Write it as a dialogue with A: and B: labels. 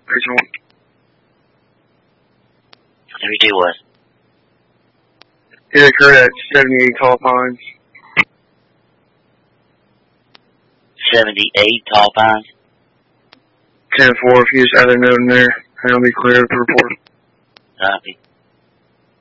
A: Region 1.
B: Every day what?
A: It occurred at 78 Tall Pines.
B: 78 Tall Pines?
A: 10-4, if you just add a note in there, and it'll be clear to report.
B: Copy.